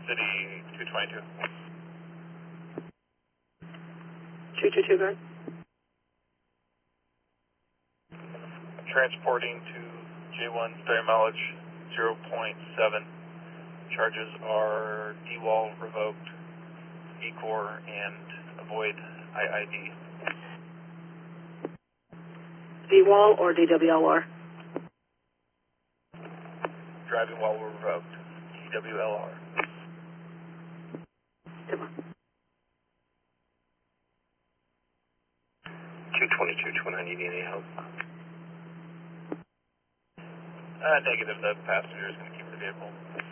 City 222. 222, guard. Transporting to J1, starting mileage 0.7. Charges are DWAL revoked, ECOR, and avoid IID. DWAL or DWLR? Driving while revoked, DWLR. Come on. 222, 290, need any help? Negative, the passenger is going to keep the vehicle.